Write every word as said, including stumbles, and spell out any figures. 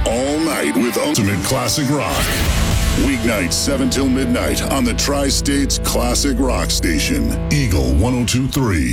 all night with ultimate classic rock. Weeknights seven till midnight on the Tri-States Classic Rock Station, Eagle one oh two point three.